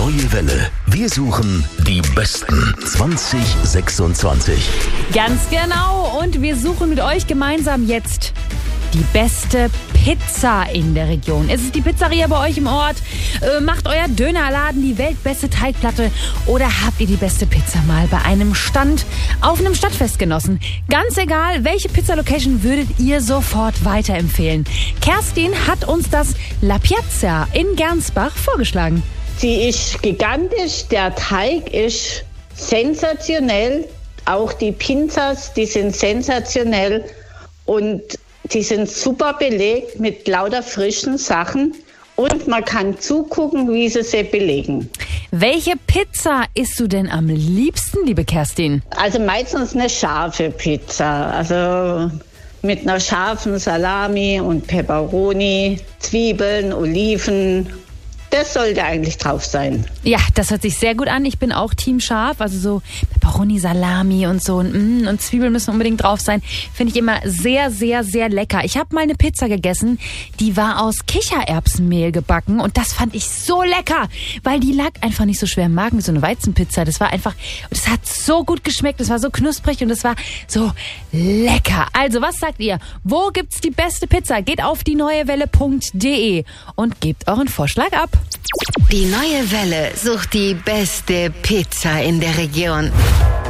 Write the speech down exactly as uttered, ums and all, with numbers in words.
Neue Welle. Wir suchen die Besten zwanzig sechsundzwanzig. Ganz genau. Und wir suchen mit euch gemeinsam jetzt die beste Pizza in der Region. Ist es die Pizzeria bei euch im Ort? Äh, macht euer Dönerladen die weltbeste Teigplatte? Oder habt ihr die beste Pizza mal bei einem Stand auf einem Stadtfest genossen? Ganz egal, welche Pizza-Location würdet ihr sofort weiterempfehlen? Kerstin hat uns das La Piazza in Gernsbach vorgeschlagen. Sie ist gigantisch, der Teig ist sensationell, auch die Pizzas, die sind sensationell und die sind super belegt mit lauter frischen Sachen und man kann zugucken, wie sie sie belegen. Welche Pizza isst du denn am liebsten, liebe Kerstin? Also meistens eine scharfe Pizza, also mit einer scharfen Salami und Peperoni, Zwiebeln, Oliven. Das sollte eigentlich drauf sein. Ja, das hört sich sehr gut an. Ich bin auch Team Scharf, also so Peperoni, Salami und so und, mm, und Zwiebeln müssen unbedingt drauf sein. Finde ich immer sehr, sehr, sehr lecker. Ich habe mal eine Pizza gegessen, die war aus Kichererbsenmehl gebacken und das fand ich so lecker, weil die lag einfach nicht so schwer im Magen wie so eine Weizenpizza. Das war einfach, das hat so gut geschmeckt, das war so knusprig und das war so lecker. Also, was sagt ihr? Wo gibt's die beste Pizza? Geht auf die neue welle punkt de und gebt euren Vorschlag ab. Die Neue Welle sucht die beste Pizza in der Region.